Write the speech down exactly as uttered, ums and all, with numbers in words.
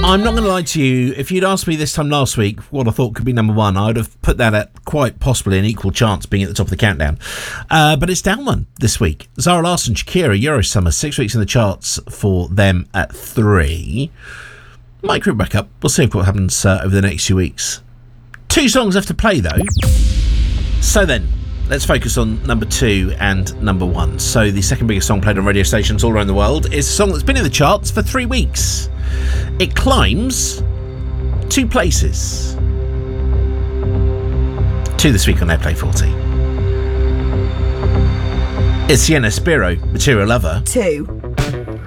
I'm not going to lie to you. If you'd asked me this time last week what I thought could be number one, I would have put that at quite possibly an equal chance being at the top of the countdown. Uh, but it's down one this week. Zara Larsson, Shakira, Eurosummer, six weeks in the charts for them at three. Might creep back up. We'll see what happens uh, over the next few weeks. Two songs left to play, though. So then, let's focus on number two and number one. So the second biggest song played on radio stations all around the world is a song that's been in the charts for three weeks. It climbs two places. Two this week on Airplay forty. It's Sienna Spiro, Material Lover. Two.